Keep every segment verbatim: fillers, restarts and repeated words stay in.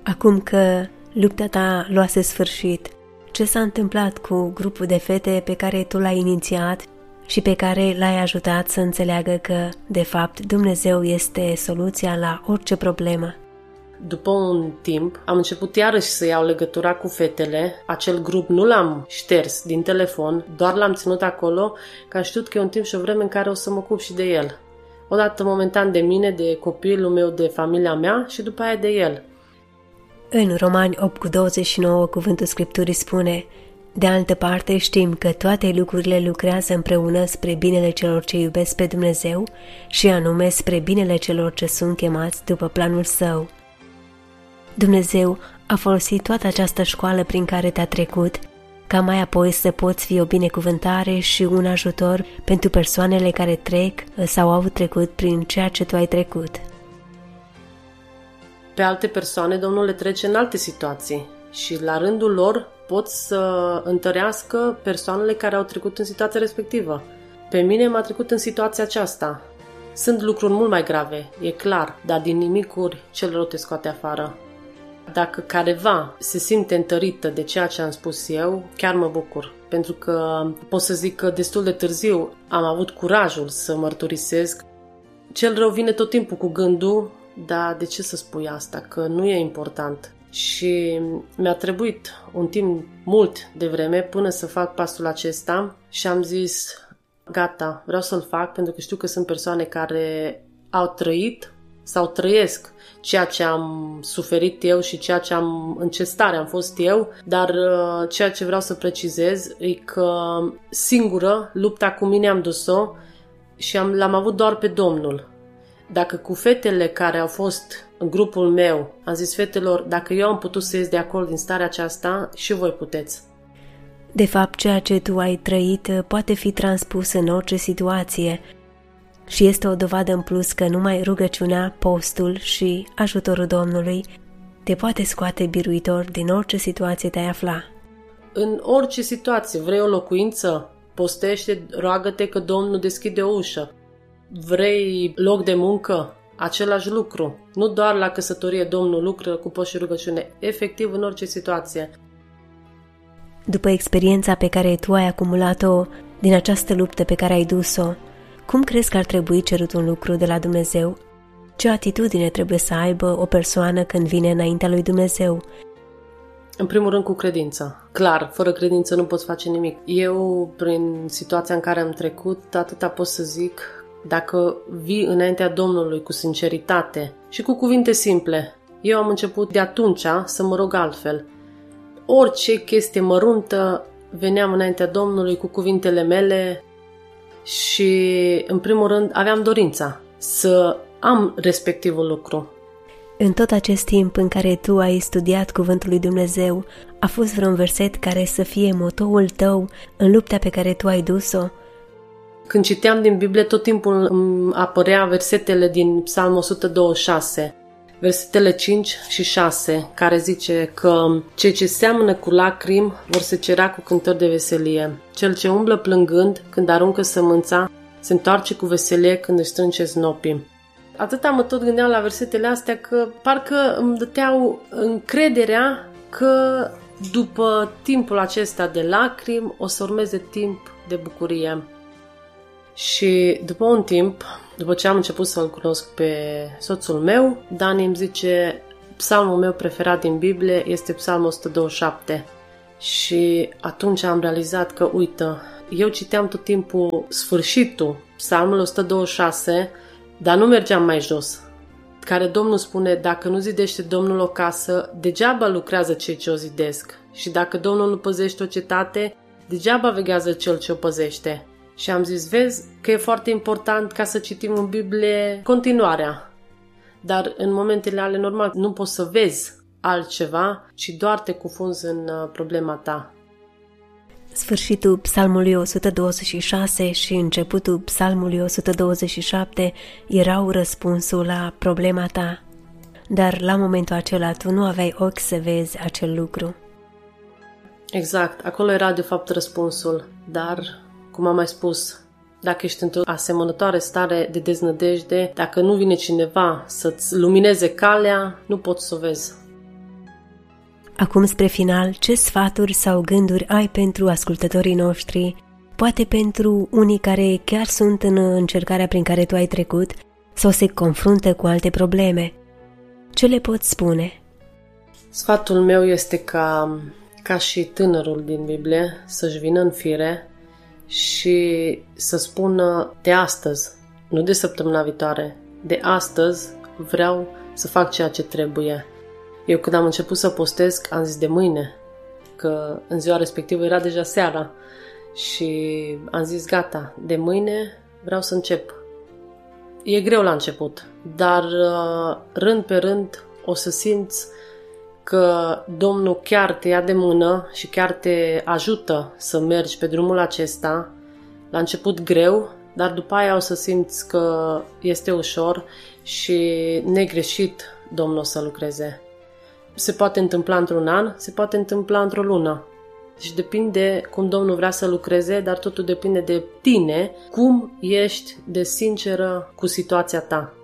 Acum că lupta ta luase sfârșit, ce s-a întâmplat cu grupul de fete pe care tu l-ai inițiat și pe care l-ai ajutat să înțeleagă că, de fapt, Dumnezeu este soluția la orice problemă? După un timp, am început iarăși să iau legătura cu fetele. Acel grup nu l-am șters din telefon, doar l-am ținut acolo, că am știut că e un timp și o vreme în care o să mă ocup și de el. Odată momentan de mine, de copilul meu, de familia mea și după aia de el. În Romani opt cu douăzeci și nouă, cuvântul Scripturii spune: de altă parte știm că toate lucrurile lucrează împreună spre binele celor ce iubesc pe Dumnezeu și anume spre binele celor ce sunt chemați după planul Său. Dumnezeu a folosit toată această școală prin care te-a trecut, ca mai apoi să poți fi o binecuvântare și un ajutor pentru persoanele care trec sau au trecut prin ceea ce tu ai trecut. Pe alte persoane, Domnul le trece în alte situații și la rândul lor pot să întărească persoanele care au trecut în situația respectivă. Pe mine m-a trecut în situația aceasta. Sunt lucruri mult mai grave, e clar, dar din nimicuri cel rău te scoate afară. Dacă careva se simte întărită de ceea ce am spus eu, chiar mă bucur. Pentru că pot să zic că destul de târziu am avut curajul să mărturisesc. Cel rău vine tot timpul cu gândul: dar de ce să spui asta? Că nu e important. Și mi-a trebuit un timp mult de vreme până să fac pasul acesta și am zis: gata, vreau să-l fac, pentru că știu că sunt persoane care au trăit sau trăiesc ceea ce am suferit eu și ceea ce am, în ce stare am fost eu, dar ceea ce vreau să precizez e că singură lupta cu mine am dus-o și am, l-am avut doar pe Domnul. Dacă cu fetele care au fost în grupul meu am zis fetelor: dacă eu am putut să ies de acolo din starea aceasta, și voi puteți. De fapt, ceea ce tu ai trăit poate fi transpus în orice situație și este o dovadă în plus că numai rugăciunea, postul și ajutorul Domnului te poate scoate biruitor din orice situație te-ai afla. În orice situație, vrei o locuință? Postește, roagă-te că Domnul deschide o ușă. Vrei loc de muncă? Același lucru. Nu doar la căsătorie Domnul lucră cu post și rugăciune, efectiv în orice situație. După experiența pe care tu ai acumulat-o din această luptă pe care ai dus-o, cum crezi că ar trebui cerut un lucru de la Dumnezeu? Ce atitudine trebuie să aibă o persoană când vine înaintea lui Dumnezeu? În primul rând cu credință. Clar, fără credință nu poți face nimic. Eu, prin situația în care am trecut, atâta pot să zic: dacă vii înaintea Domnului cu sinceritate și cu cuvinte simple, eu am început de atunci să mă rog altfel. Orice chestie măruntă, veneam înaintea Domnului cu cuvintele mele și, în primul rând, aveam dorința să am respectivul lucru. În tot acest timp în care tu ai studiat cuvântul lui Dumnezeu, a fost vreun verset care să fie motoul tău în lupta pe care tu ai dus-o? Când citeam din Biblie, tot timpul îmi apărea versetele din Psalmul o sută douăzeci și șase, versetele cinci și șase, care zice că cei ce seamănă cu lacrimi vor secera cu cântări de veselie. Cel ce umblă plângând când aruncă sămânța se întoarce cu veselie când își strânge snopii. Atâta mă tot gândeam la versetele astea că parcă îmi dăteau încrederea că după timpul acesta de lacrimi o să urmeze timp de bucurie. Și după un timp, după ce am început să-l cunosc pe soțul meu, Dani îmi zice: psalmul meu preferat din Biblie este Psalmul o sută douăzeci și șapte. Și atunci am realizat că, uită, eu citeam tot timpul sfârșitul Psalmul o sută douăzeci și șase, dar nu mergeam mai jos. Care Domnul spune: dacă nu zidește Domnul o casă, degeaba lucrează cei ce o zidesc. Și dacă Domnul nu păzește o cetate, degeaba veghează cel ce o păzește. Și am zis: vezi că e foarte important ca să citim în Biblie continuarea. Dar în momentele ale normal nu poți să vezi altceva, ci doar te cufunzi în problema ta. Sfârșitul Psalmului o sută douăzeci și șase și începutul Psalmului o sută douăzeci și șapte erau răspunsul la problema ta. Dar la momentul acela tu nu aveai ochi să vezi acel lucru. Exact, acolo era de fapt răspunsul, dar, cum am mai spus, dacă ești într-o asemănătoare stare de deznădejde, dacă nu vine cineva să-ți lumineze calea, nu poți să o vezi. Acum, spre final, ce sfaturi sau gânduri ai pentru ascultătorii noștri, poate pentru unii care chiar sunt în încercarea prin care tu ai trecut sau se confruntă cu alte probleme? Ce le poți spune? Sfatul meu este ca, ca și tânărul din Biblie să-și vină în fire și să spună de astăzi, nu de săptămâna viitoare, de astăzi vreau să fac ceea ce trebuie. Eu când am început să postez, am zis de mâine, că în ziua respectivă era deja seara și am zis gata, de mâine vreau să încep. E greu la început, dar rând pe rând o să simți că Domnul chiar te ia de mână și chiar te ajută să mergi pe drumul acesta. La început greu, dar după aia o să simți că este ușor și negreșit Domnul o să lucreze. Se poate întâmpla într-un an, se poate întâmpla într-o lună. Și depinde cum Domnul vrea să lucreze, dar totul depinde de tine, cum ești de sinceră cu situația ta.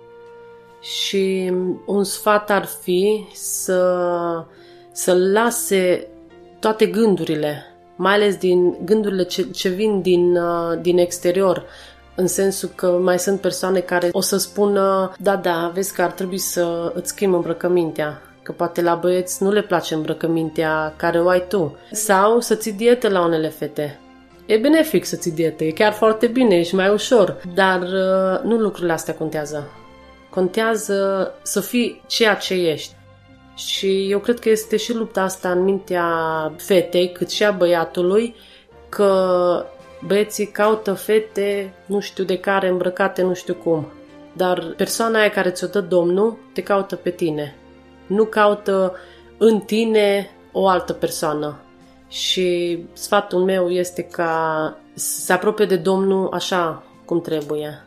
Și un sfat ar fi să, să lase toate gândurile, mai ales din gândurile ce, ce vin din, din exterior, în sensul că mai sunt persoane care o să spună da, da, vezi că ar trebui să îți schimbi îmbrăcămintea, că poate la băieți nu le place îmbrăcămintea care o ai tu, sau să ții dietă la unele fete. E benefic să ții dietă, e chiar foarte bine, ești mai ușor, dar nu lucrurile astea contează. Contează să fii ceea ce ești. Și eu cred că este și lupta asta în mintea fetei, cât și a băiatului, că băieții caută fete, nu știu de care, îmbrăcate nu știu cum. Dar persoana aia care ți-o dă Domnul, te caută pe tine. Nu caută în tine o altă persoană. Și sfatul meu este ca să se apropie de Domnul așa cum trebuie.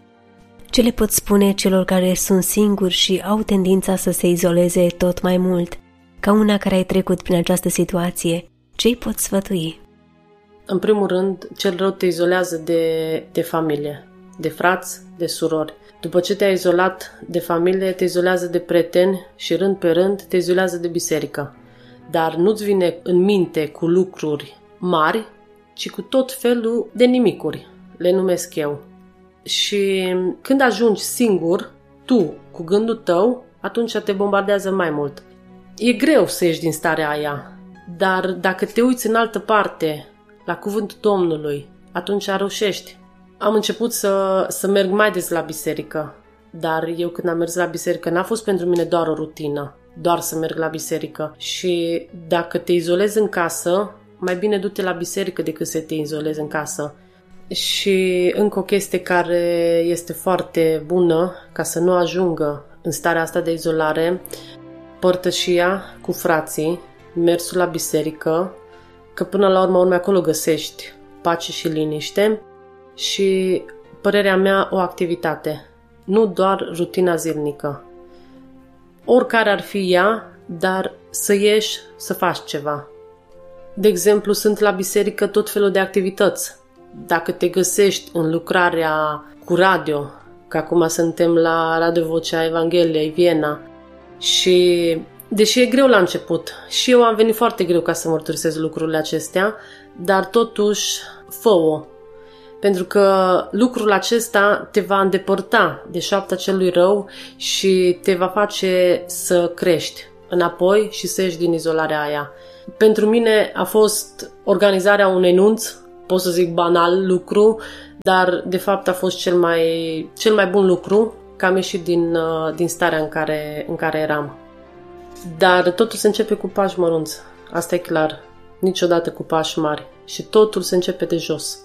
Ce le pot spune celor care sunt singuri și au tendința să se izoleze tot mai mult? Ca una care ai trecut prin această situație, ce îi poți sfătui? În primul rând, cel rău te izolează de, de familie, de frați, de surori. După ce te-ai izolat de familie, te izolează de prieteni și rând pe rând te izolează de biserică. Dar nu-ți vine în minte cu lucruri mari, ci cu tot felul de nimicuri, le numesc eu. Și când ajungi singur, tu, cu gândul tău, atunci te bombardează mai mult. E greu să ieși din starea aia, dar dacă te uiți în altă parte, la cuvântul Domnului, atunci reușești. Am început să, să merg mai des la biserică, dar eu când am mers la biserică n-a fost pentru mine doar o rutină, doar să merg la biserică. Și dacă te izolezi în casă, mai bine du-te la biserică decât să te izolezi în casă. Și încă o chestie care este foarte bună, ca să nu ajungă în starea asta de izolare, părtășia cu frații, mersul la biserică, că până la urmă urme acolo găsești pace și liniște și, părerea mea, o activitate, nu doar rutina zilnică. Oricare ar fi ea, dar să ieși să faci ceva. De exemplu, sunt la biserică tot felul de activități. Dacă te găsești în lucrarea cu radio, că acum suntem la Radio Vocea Evangheliei Viena, și deși e greu la început, și eu am venit foarte greu ca să mărturisesc lucrurile acestea, dar totuși fă-o. Pentru că lucrul acesta te va îndepărta de șapta celui rău și te va face să crești înapoi și să ieși din izolarea aia. Pentru mine a fost organizarea unui nunț, pot să zic banal lucru, dar de fapt a fost cel mai, cel mai bun lucru, că am ieșit din, din starea în care, în care eram. Dar totul se începe cu pași mărunți, asta e clar, niciodată cu pași mari și totul se începe de jos.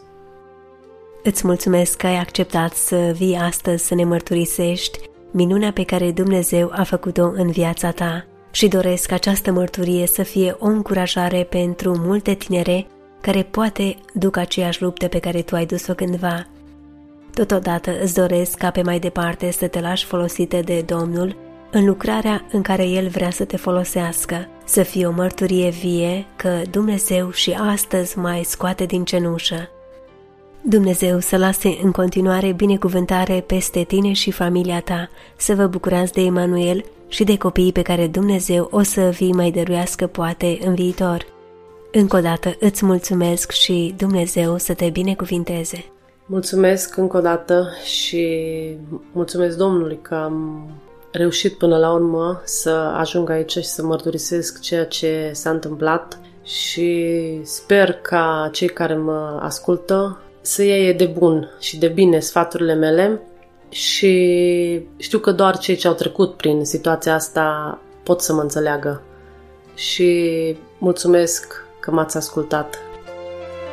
Îți mulțumesc că ai acceptat să vii astăzi să ne mărturisești minunea pe care Dumnezeu a făcut-o în viața ta și doresc această mărturie să fie o încurajare pentru multe tinere care poate duc aceeași luptă pe care tu ai dus-o cândva. Totodată îți doresc ca pe mai departe să te lași folosită de Domnul în lucrarea în care El vrea să te folosească, să fie o mărturie vie că Dumnezeu și astăzi mai scoate din cenușă. Dumnezeu să lase în continuare binecuvântare peste tine și familia ta, să vă bucurați de Emanuel și de copiii pe care Dumnezeu o să vi mai dăruiască poate în viitor. Încă o dată îți mulțumesc și Dumnezeu să te binecuvinteze. Mulțumesc încă o dată și mulțumesc Domnului că am reușit până la urmă să ajung aici și să mărturisesc ceea ce s-a întâmplat și sper ca cei care mă ascultă să iei de bun și de bine sfaturile mele și știu că doar cei ce au trecut prin situația asta pot să mă înțeleagă și mulțumesc că m-ați ascultat.